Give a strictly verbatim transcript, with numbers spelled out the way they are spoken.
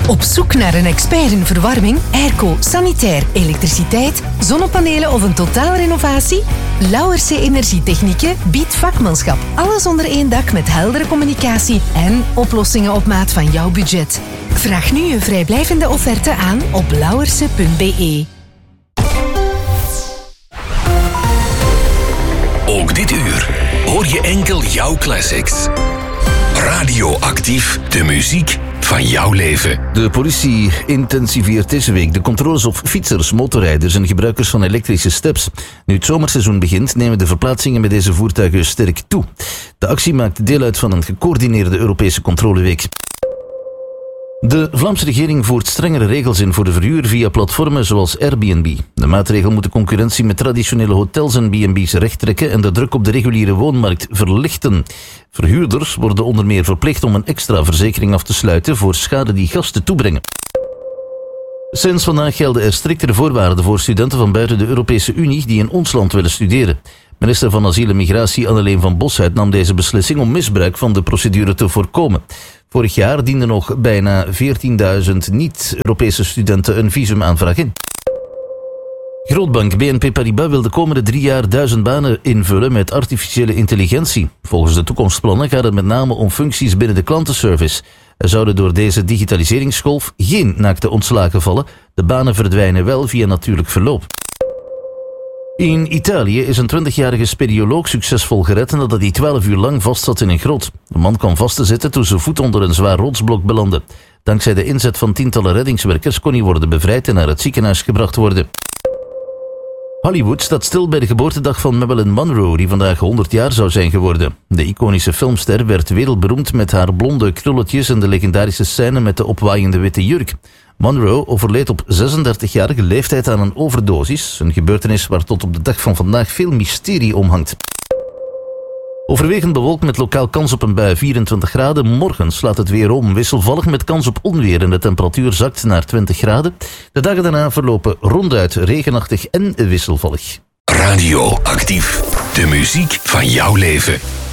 Op zoek naar een expert in verwarming, airco, sanitair, elektriciteit, zonnepanelen of een totaalrenovatie? Lauwerse Energietechnieken biedt vakmanschap. Alles onder één dak met heldere communicatie en oplossingen op maat van jouw budget. Vraag nu een vrijblijvende offerte aan op lauwerse punt b e. Ook dit uur hoor je enkel jouw classics. Radioactief, de muziek van jouw leven. De politie intensiveert deze week de controles op fietsers, motorrijders en gebruikers van elektrische steps. Nu het zomerseizoen begint, nemen de verplaatsingen met deze voertuigen sterk toe. De actie maakt deel uit van een gecoördineerde Europese controleweek. De Vlaamse regering voert strengere regels in voor de verhuur via platformen zoals Airbnb. De maatregel moet de concurrentie met traditionele hotels en B en B's rechttrekken en de druk op de reguliere woonmarkt verlichten. Verhuurders worden onder meer verplicht om een extra verzekering af te sluiten voor schade die gasten toebrengen. Sinds vandaag gelden er striktere voorwaarden voor studenten van buiten de Europese Unie die in ons land willen studeren. Minister van Asiel en Migratie Anneleen van Boshuit nam deze beslissing om misbruik van de procedure te voorkomen. Vorig jaar dienden nog bijna veertienduizend niet-Europese studenten een visumaanvraag in. Grootbank B N P Paribas wil de komende drie jaar duizend banen invullen met artificiële intelligentie. Volgens de toekomstplannen gaat het met name om functies binnen de klantenservice. Er zouden door deze digitaliseringsgolf geen naakte ontslagen vallen. De banen verdwijnen wel via natuurlijk verloop. In Italië is een twintigjarige speleoloog succesvol gered nadat hij twaalf uur lang vastzat in een grot. De man kwam vast te zitten toen zijn voet onder een zwaar rotsblok belandde. Dankzij de inzet van tientallen reddingswerkers kon hij worden bevrijd en naar het ziekenhuis gebracht worden. Hollywood staat stil bij de geboortedag van Marilyn Monroe, die vandaag honderd jaar zou zijn geworden. De iconische filmster werd wereldberoemd met haar blonde krulletjes en de legendarische scène met de opwaaiende witte jurk. Monroe overleed op zesendertigjarige leeftijd aan een overdosis, een gebeurtenis waar tot op de dag van vandaag veel mysterie omhangt. Overwegend bewolkt met lokaal kans op een bui, vierentwintig graden. Morgen slaat het weer om, wisselvallig met kans op onweer en de temperatuur zakt naar twintig graden. De dagen daarna verlopen ronduit regenachtig en wisselvallig. Radioactief, de muziek van jouw leven.